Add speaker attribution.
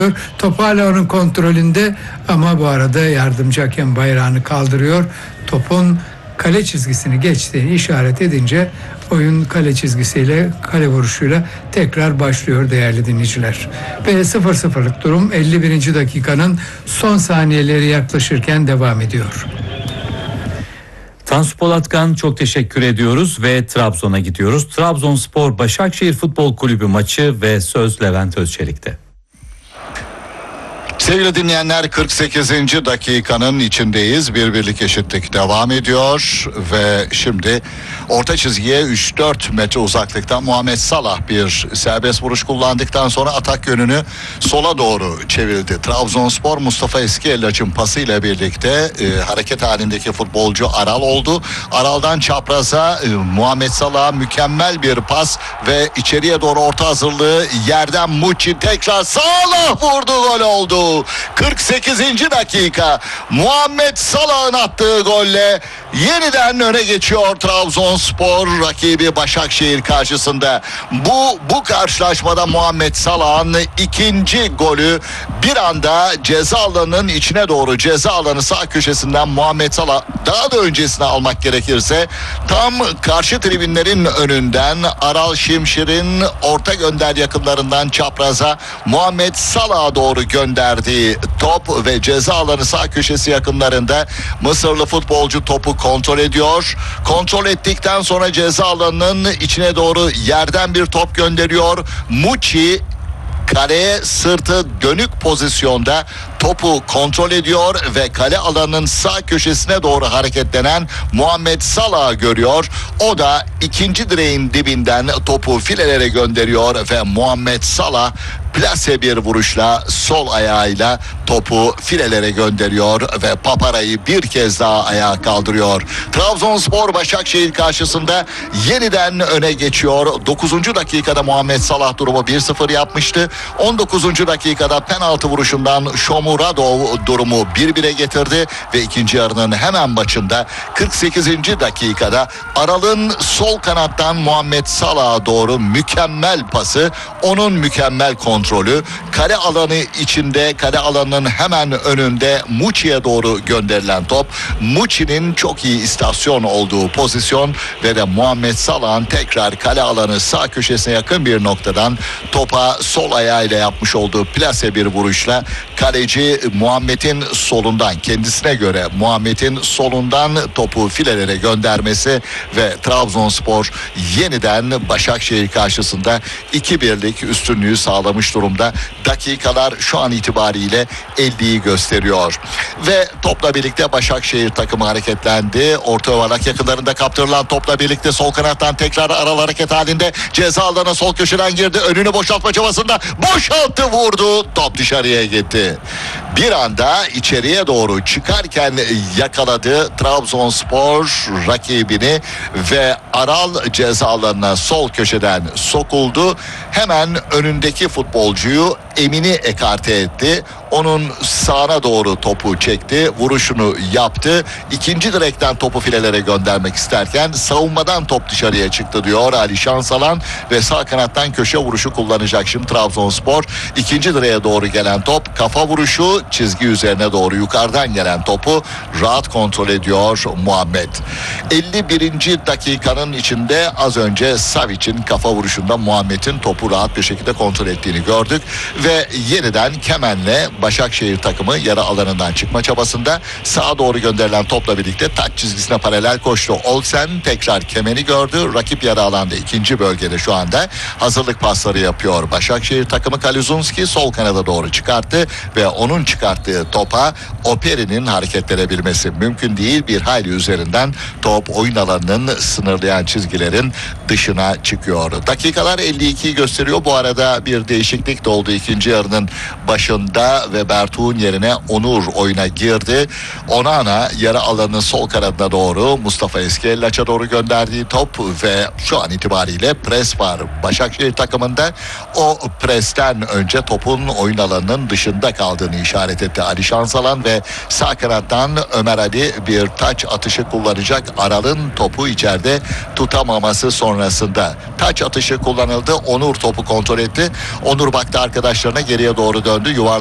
Speaker 1: Top hala onun kontrolünde ama bu arada yardımcı hakem bayrağını kaldırıyor. Topun kale çizgisini geçtiğini işaret edince oyun kale çizgisiyle, kale vuruşuyla tekrar başlıyor değerli dinleyiciler. Ve 0-0'lık durum 51. dakikanın son saniyeleri yaklaşırken devam ediyor.
Speaker 2: Tansu Polatkan, çok teşekkür ediyoruz ve Trabzon'a gidiyoruz. Trabzonspor Başakşehir Futbol Kulübü maçı ve söz Levent Özçelik'te.
Speaker 3: Sevgili dinleyenler, 48. dakikanın içindeyiz. Birlik eşitlik devam ediyor ve şimdi orta çizgiye 3-4 metre uzaklıktan Muhammed Salah bir serbest vuruş kullandıktan sonra atak yönünü sola doğru çevirdi. Trabzonspor Mustafa Eskiyellaç'ın pasıyla birlikte hareket halindeki futbolcu Aral oldu. Aral'dan çapraza Muhammed Salah'a mükemmel bir pas ve içeriye doğru orta hazırlığı, yerden Muçi, tekrar Salah vurdu, gol oldu. 48. dakika Muhammed Salah'ın attığı golle yeniden öne geçiyor Trabzonspor rakibi Başakşehir karşısında. Bu karşılaşmada Muhammed Salah'ın ikinci golü bir anda ceza alanının içine doğru, ceza alanı sağ köşesinden Muhammed Salah, daha da öncesine almak gerekirse tam karşı tribünlerin önünden Aral Şimşir'in orta gönder yakınlarından çapraza Muhammed Salah'a doğru gönderdiği top ve ceza alanı sağ köşesi yakınlarında Mısırlı futbolcu topu kontrol ediyor. Kontrol ettikten sonra ceza alanının içine doğru yerden bir top gönderiyor. Muçi kaleye sırtı dönük pozisyonda topu kontrol ediyor ve kale alanının sağ köşesine doğru hareketlenen Muhammed Salah'ı görüyor. O da ikinci direğin dibinden topu filelere gönderiyor ve Muhammed Salah plase bir vuruşla sol ayağıyla topu filelere gönderiyor ve Papara'yı bir kez daha ayağa kaldırıyor. Trabzonspor Başakşehir karşısında yeniden öne geçiyor. 9. dakikada Muhammed Salah durumu 1-0 yapmıştı. 19. dakikada penaltı vuruşundan Shomuradov durumu 1-1'e getirdi ve ikinci yarının hemen başında 48. dakikada Aral'ın sol kanattan Muhammed Salah'a doğru mükemmel pası, onun mükemmel kontrolü, kale alanı içinde, kale alanının hemen önünde Muçi'ye doğru gönderilen top, Muçi'nin çok iyi istasyon olduğu pozisyon ve de Muhammed Salah'ın tekrar kale alanı sağ köşesine yakın bir noktadan topa sol ayağıyla yapmış olduğu plase bir vuruşla kaleci Muhammed'in solundan, kendisine göre Muhammed'in solundan topu filelere göndermesi ve Trabzonspor yeniden Başakşehir karşısında 2-1'lik üstünlüğü sağlamış durumda. Dakikalar şu an itibariyle 50'yi gösteriyor. Ve topla birlikte Başakşehir takımı hareketlendi. Orta yuvarlak yakınlarında kaptırılan topla birlikte sol kanattan tekrar Aral hareket halinde. Ceza alanına sol köşeden girdi. Önünü boşaltma çabasında boşalttı, vurdu. Top dışarıya gitti. Bir anda içeriye doğru çıkarken yakaladı Trabzonspor rakibini ve Aral ceza alanına sol köşeden sokuldu. Hemen önündeki futbolcuyu Emin'i ekarte etti. Onun sağına doğru topu çekti. Vuruşunu yaptı. İkinci direkten topu filelere göndermek isterken savunmadan top dışarıya çıktı diyor Ali Şansalan ve sağ kanattan köşe vuruşu kullanacak şimdi Trabzonspor. İkinci direğe doğru gelen top, kafa vuruşu, çizgi üzerine doğru yukarıdan gelen topu rahat kontrol ediyor Muhammed. 51. dakikanın içinde az önce Savic'in kafa vuruşunda Muhammed'in topu rahat bir şekilde kontrol ettiğini gördük ve yeniden Kemen'le Başakşehir takımı yarı alanından çıkma çabasında. Sağa doğru gönderilen topla birlikte taç çizgisine paralel koştu. Olsen tekrar Kemen'i gördü. Rakip yarı alanda ikinci bölgede şu anda hazırlık pasları yapıyor. Başakşehir takımı Kaluzunski sol kanada doğru çıkarttı ve onun çıkarttığı topa Operi'nin hareketlenebilmesi mümkün değil. Bir hayli üzerinden top oyun alanının sınırlayan çizgilerin dışına çıkıyor. Dakikalar 52'yi gösteriyor. Bu arada bir değişiklik de oldu ikinci yarının başında ve Bertuğ'un yerine Onur oyuna girdi. Onana yarı alanının sol kanadına doğru Mustafa Eskiyellaç'a doğru gönderdiği top ve şu an itibariyle pres var Başakşehir takımında. O presten önce topun oyun alanının dışında kaldığını işaret işaret etti Ali Şansalan ve sağ kanattan Ömer Ali bir taç atışı kullanacak. Aral'ın topu içeride tutamaması sonrasında taç atışı kullanıldı. Onur topu kontrol etti. Onur baktı arkadaşlarına, geriye doğru döndü.